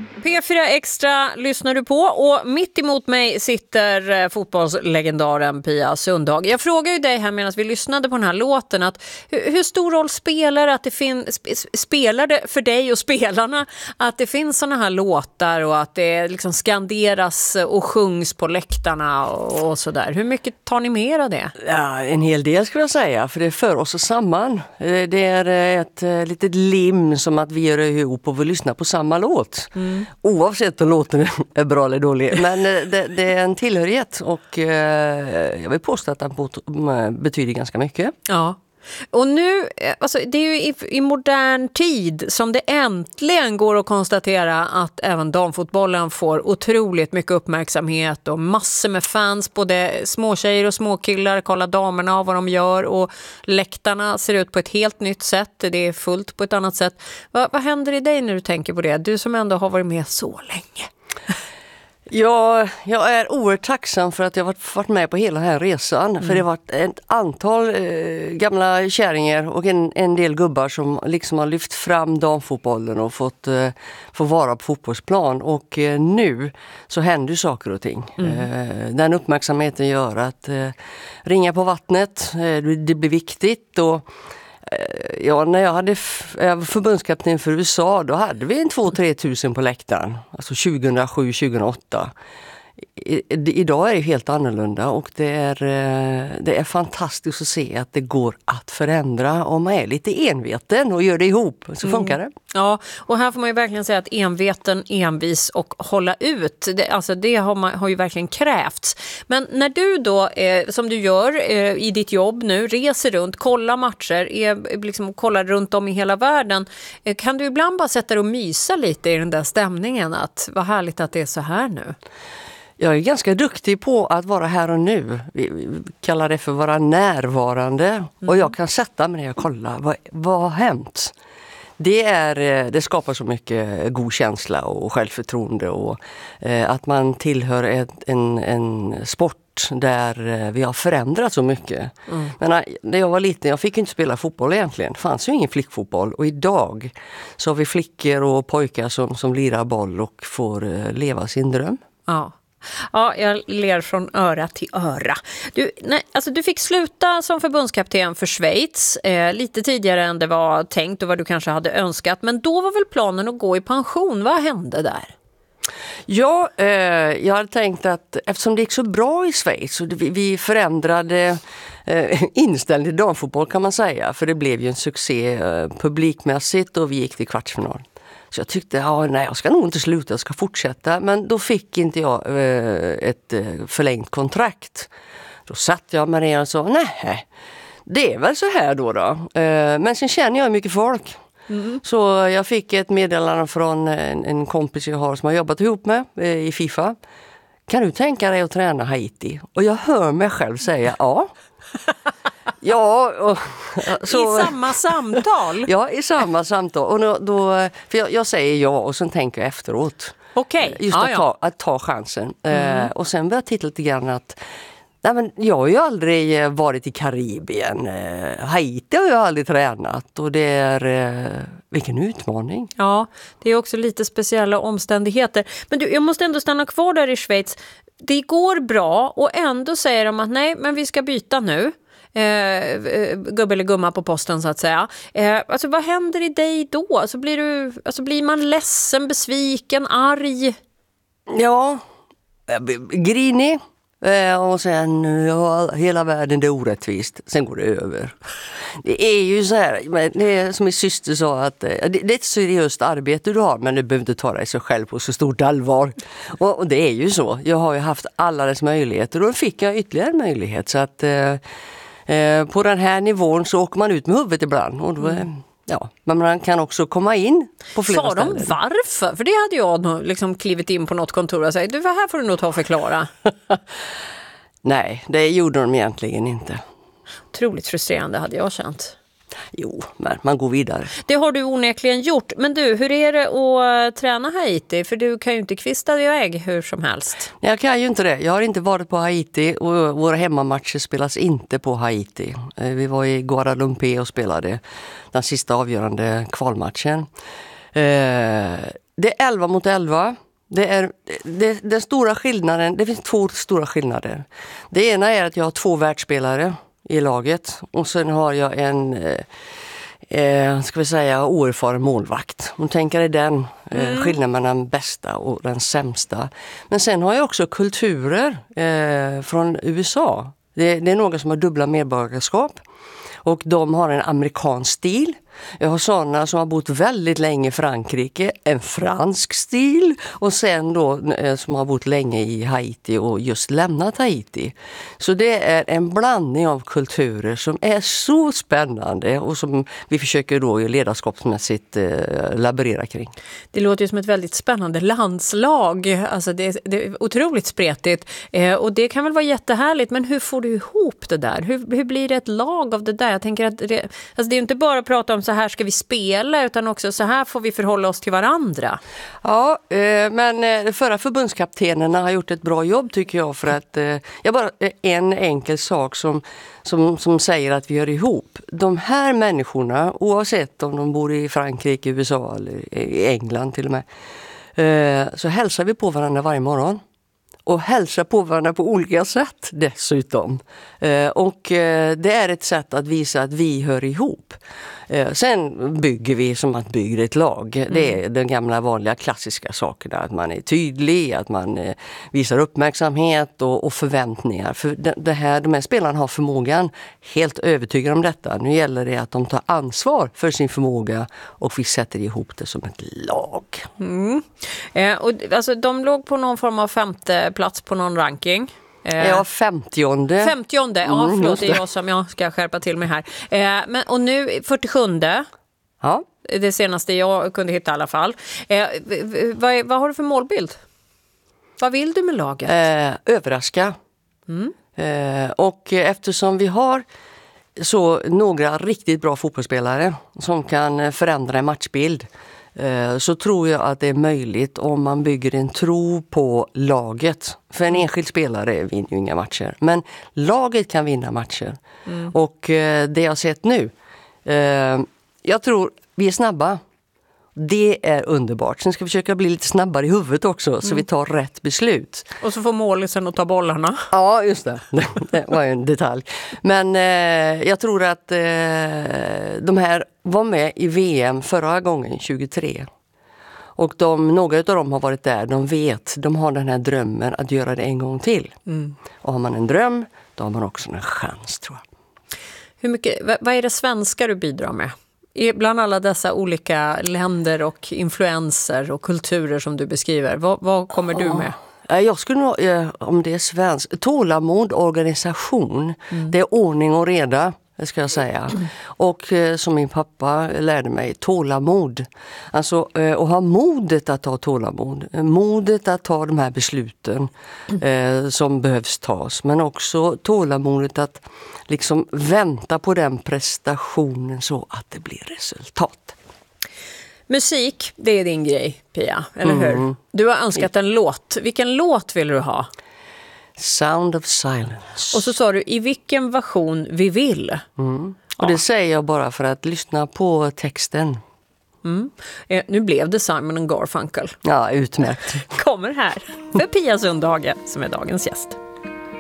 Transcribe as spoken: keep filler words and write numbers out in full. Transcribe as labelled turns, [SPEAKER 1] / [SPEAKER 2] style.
[SPEAKER 1] P fyra Extra lyssnar du på och mitt emot mig sitter fotbollslegendaren Pia Sundhag. Jag frågar ju dig här medan vi lyssnade på den här låten att hur, hur stor roll spelar, att det fin- spelar det för dig och spelarna att det finns såna här låtar och att det liksom skanderas och sjungs på läktarna och, och sådär. Hur mycket tar ni med av det?
[SPEAKER 2] Ja, en hel del skulle jag säga, för det för oss samman. Det är ett litet lim som att vi gör ihop och vi lyssnar på samma låt. Mm. Oavsett om låten är bra eller dålig. Men det, det är en tillhörighet och eh, jag vill påstå att den betyder ganska mycket.
[SPEAKER 1] Ja. Och nu, alltså det är ju i, i modern tid som det äntligen går att konstatera att även damfotbollen får otroligt mycket uppmärksamhet och massor med fans, både småtjejer och småkillar, kolla damerna och vad de gör och läktarna ser ut på ett helt nytt sätt, det är fullt på ett annat sätt. Va, vad händer i dig när du tänker på det? Du som ändå har varit med så länge.
[SPEAKER 2] Ja, jag är oerhört tacksam för att jag varit, varit med på hela den här resan. Mm. För det har varit ett antal eh, gamla kärringar och en, en del gubbar som liksom har lyft fram damfotbollen och fått eh, få vara på fotbollsplan. Och eh, nu så händer saker och ting. Mm. Eh, den uppmärksamheten gör att eh, ringa på vattnet, eh, det blir viktigt och ja, när jag hade f- jag var förbundskapten för U S A, då hade vi en två till tre tusen på läktaren. Alltså tjugohundrasju tjugohundraåtta. I, i, idag är det helt annorlunda och det är, det är fantastiskt att se att det går att förändra om man är lite enveten och gör det ihop. Så funkar mm. det.
[SPEAKER 1] Ja, och här får man ju verkligen säga att enveten, envis och hålla ut. Det, alltså det har, man, har ju verkligen krävts. Men när du då, eh, som du gör eh, i ditt jobb nu, reser runt, kollar matcher, är, liksom, kollar runt om i hela världen. Eh, kan du ibland bara sätta dig och mysa lite i den där stämningen? Att vad härligt att det är så här nu.
[SPEAKER 2] Jag är ganska duktig på att vara här och nu. Vi kallar det för att vara närvarande. Mm. Och jag kan sätta mig när jag kollar. Vad, vad har hänt? Det, är, det skapar så mycket god känsla och självförtroende. Och eh, att man tillhör ett, en, en sport där vi har förändrat så mycket. Mm. Men när jag var liten, jag fick inte spela fotboll egentligen. Det fanns ju ingen flickfotboll. Och idag så har vi flickor och pojkar som, som lirar boll och får eh, leva sin dröm.
[SPEAKER 1] Ja. Ja, jag ler från öra till öra. Du, nej, alltså du fick sluta som förbundskapten för Schweiz eh, lite tidigare än det var tänkt och vad du kanske hade önskat. Men då var väl planen att gå i pension. Vad hände där?
[SPEAKER 2] Ja, eh, jag hade tänkt att eftersom det gick så bra i Schweiz och vi, vi förändrade eh, inställning till damfotboll kan man säga. För det blev ju en succé eh, publikmässigt och vi gick till kvartsfinal. Så jag tyckte, ja, nej, jag ska nog inte sluta, jag ska fortsätta. Men då fick inte jag eh, ett eh, förlängt kontrakt. Då satt jag med det och sa, nej, det är väl så här då då. Eh, men sen känner jag mycket folk. Mm. Så jag fick ett meddelande från en, en kompis jag har som har jobbat ihop med eh, i FIFA. Kan du tänka dig att träna Haiti? Och jag hör mig själv säga, ja. Ja, och, så,
[SPEAKER 1] i samma samtal?
[SPEAKER 2] Ja, i samma samtal. Och då, då, för jag, jag säger ja och sen tänker jag efteråt.
[SPEAKER 1] Okej. Okay.
[SPEAKER 2] Just
[SPEAKER 1] ah,
[SPEAKER 2] att,
[SPEAKER 1] ja.
[SPEAKER 2] ta, att ta chansen.
[SPEAKER 1] Mm.
[SPEAKER 2] Eh, och sen började jag titta lite grann att nej, men jag har ju aldrig varit i Karibien. Eh, Haiti har jag aldrig tränat och det är eh, vilken utmaning.
[SPEAKER 1] Ja, det är också lite speciella omständigheter. Men du, jag måste ändå stanna kvar där i Schweiz. Det går bra och ändå säger de att nej, men vi ska byta nu. Eh, gubbe eller gumma på posten så att säga. Eh, alltså vad händer i dig då? Alltså blir, du, alltså blir man ledsen, besviken, arg?
[SPEAKER 2] Ja, grinig. Eh, och sen, ja, hela världen det är orättvist. Sen går det över. Det är ju så här, det är som min syster sa att det, det är ett seriöst arbete du har men du behöver inte ta dig så själv på så stort allvar. Och, och det är ju så. Jag har ju haft alla dess möjligheter och då fick jag ytterligare möjlighet så att eh, Eh, på den här nivån så åker man ut med huvudet ibland och då, mm. ja, men man kan också komma in på flera
[SPEAKER 1] Sa
[SPEAKER 2] ställen.
[SPEAKER 1] de varför? För det hade jag nog liksom klivit in på något kontor och sagt, du, vad här får du nog ta och förklara.
[SPEAKER 2] Nej, det gjorde de egentligen inte.
[SPEAKER 1] Otroligt frustrerande hade jag känt.
[SPEAKER 2] Jo, men man går vidare.
[SPEAKER 1] Det har du onekligen gjort. Men du, hur är det att träna Haiti? För du kan ju inte kvista iväg hur som helst.
[SPEAKER 2] Jag kan ju inte det. Jag har inte varit på Haiti och våra hemmamatcher spelas inte på Haiti. Vi var i Guadalupe och spelade den sista avgörande kvalmatchen. det är elva mot elva. Det är det, den stora skillnaden, det finns två stora skillnader. Det ena är att jag har två världsspelare i laget och sen har jag en eh, eh, ska vi säga oerfaren målvakt. Om tänker är den eh, mm. skillnaden mellan den bästa och den sämsta. Men sen har jag också kulturer eh, från U S A. Det, det är några som har dubbla medborgarskap. Och de har en amerikansk stil. Jag har sådana som har bott väldigt länge i Frankrike, en fransk stil. Och sen då eh, som har bott länge i Haiti och just lämnat Haiti. Så det är en blandning av kulturer som är så spännande och som vi försöker då ledarskapsmässigt eh, laborera kring.
[SPEAKER 1] Det låter ju som ett väldigt spännande landslag. Alltså det, det är otroligt spretigt. Eh, och det kan väl vara jättehärligt, men hur får du ihop det där? Hur, hur blir det ett lag av det där? Jag tänker att det, alltså det är inte bara att prata om så här ska vi spela, utan också så här får vi förhålla oss till varandra.
[SPEAKER 2] Ja, eh, men de förra förbundskaptenerna har gjort ett bra jobb tycker jag, för att eh, jag bara en enkel sak som, som, som säger att vi gör ihop. De här människorna, oavsett om de bor i Frankrike, U S A eller i England till och med, eh, så hälsar vi på varandra varje morgon. Och hälsa på varandra på olika sätt dessutom. Eh, och eh, det är ett sätt att visa att vi hör ihop. Eh, sen bygger vi som att bygga ett lag. Mm. Det är den gamla vanliga klassiska sakerna. Att man är tydlig, att man eh, visar uppmärksamhet och, och förväntningar. För det, det här, de här spelarna har förmågan, helt övertygad om detta. Nu gäller det att de tar ansvar för sin förmåga och vi sätter ihop det som ett lag.
[SPEAKER 1] Mm. Eh, och, alltså, de låg på någon form av femte plats på någon ranking.
[SPEAKER 2] Eh, ja, femtionde.
[SPEAKER 1] Femtionde, ja mm, förlåt, det är jag som jag ska skärpa till mig här. Eh, men, och nu fyrtiosjunde. Ja. Det senaste jag kunde hitta i alla fall. Eh, vad, vad har du för målbild? Vad vill du med laget?
[SPEAKER 2] Eh, överraska. Mm. Eh, och eftersom vi har så några riktigt bra fotbollsspelare som kan förändra en matchbild, så tror jag att det är möjligt om man bygger en tro på laget. För en enskild spelare vinner ju inga matcher. Men laget kan vinna matcher. Mm. Och det jag har sett nu, jag tror vi är snabba. Det är underbart. Sen ska vi försöka bli lite snabbare i huvudet också, mm. så vi tar rätt beslut.
[SPEAKER 1] Och så får målisen att ta bollarna.
[SPEAKER 2] Ja, just det. Det var ju en detalj. Men eh, jag tror att eh, de här var med i V M förra gången, tjugotre. Och de, några av dem har varit där, de vet, de har den här drömmen att göra det en gång till. Mm. Och har man en dröm, då har man också en chans, tror jag.
[SPEAKER 1] Hur mycket, vad är det svenska du bidrar med? Bland alla dessa olika länder och influenser och kulturer som du beskriver, vad, vad kommer du med?
[SPEAKER 2] Jag skulle nog, om det är svensk, tålamod, organisation, mm. det är ordning och reda, det ska jag säga. Mm. Och som min pappa lärde mig, tålamod. Alltså att ha modet att ta tålamod, modet att ta de här besluten mm. eh, som behövs tas. Men också tålamodet att liksom vänta på den prestationen så att det blir resultat.
[SPEAKER 1] Musik, det är din grej, Pia, eller hur? Mm. Du har önskat en låt. Vilken låt vill du ha?
[SPEAKER 2] Sound of Silence.
[SPEAKER 1] Och så sa du, i vilken version vi vill.
[SPEAKER 2] Mm. Och ja. Det säger jag bara för att lyssna på texten.
[SPEAKER 1] Mm. Eh, nu blev det Simon and Garfunkel.
[SPEAKER 2] Ja, utmärkt.
[SPEAKER 1] Kommer här för Pia Sundhage som är dagens gäst.